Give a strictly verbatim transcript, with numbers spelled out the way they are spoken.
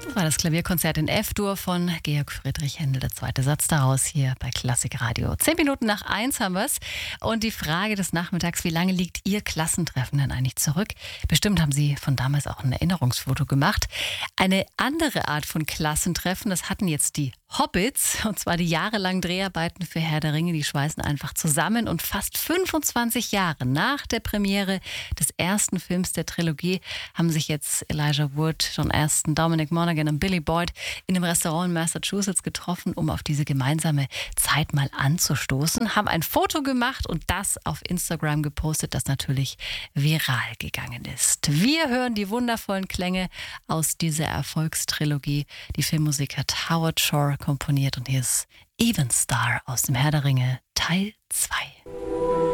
Das war das Klavierkonzert in F-Dur von Georg Friedrich Händel. Der zweite Satz daraus hier bei Klassik Radio. Zehn Minuten nach eins haben wir's. Und die Frage des Nachmittags: Wie lange liegt Ihr Klassentreffen denn eigentlich zurück? Bestimmt haben Sie von damals auch ein Erinnerungsfoto gemacht. Eine andere Art von Klassentreffen, das hatten jetzt die Hobbits. Und zwar die jahrelangen Dreharbeiten für Herr der Ringe. Die schweißen einfach zusammen. Und fast fünfundzwanzig Jahre nach der Premiere des ersten Films der Trilogie haben sich jetzt Elijah Wood, John Aston, Dominic Monaghan und Billy Boyd in einem Restaurant in Massachusetts getroffen, um auf diese gemeinsame Zeit mal anzustoßen. Haben ein Foto gemacht und das auf Instagram gepostet, das natürlich viral gegangen ist. Wir hören die wundervollen Klänge aus dieser Erfolgstrilogie. Die Filmmusik hat Howard Shore komponiert und hier ist Even Star aus dem Herr der Ringe Teil zwei.